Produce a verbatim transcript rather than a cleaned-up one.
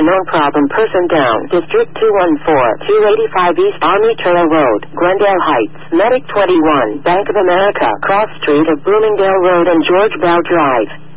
unknown problem person down. District two one four, two eighty-five East Army Trail Road, Glendale Heights. Medic twenty-one, Bank of America, cross street of Bloomingdale Road and George Bell Drive.